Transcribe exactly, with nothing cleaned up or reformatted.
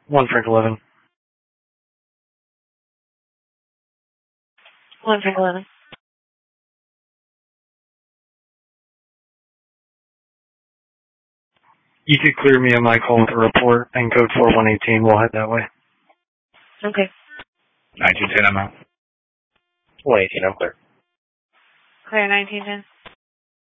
One Frank eleven. One Frank eleven. You could clear me on my call with a report and code four one eighteen. We'll head that way. Okay. nineteen ten, I'm out. one eighteen, I'm clear. Clear nineteen ten.